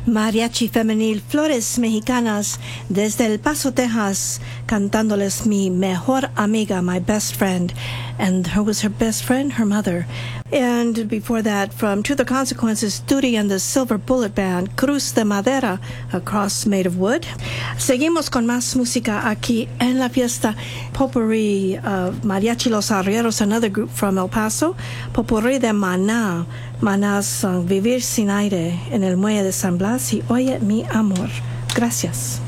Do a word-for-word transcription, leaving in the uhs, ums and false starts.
Mariachi Femenil Flores Mexicanas desde El Paso, Texas, cantándoles mi mejor amiga, my best friend. And who was her best friend? Her mother. And before that, from To the Consequences, Duty and the Silver Bullet Band, Cruz de Madera, a cross made of wood. Seguimos con más música aquí en la fiesta. Potpourri of Mariachi Los Arrieros, another group from El Paso. Potpourri de Maná. Maná's song Vivir Sin Aire en el Muelle de San Blas y Oye Mi Amor. Gracias.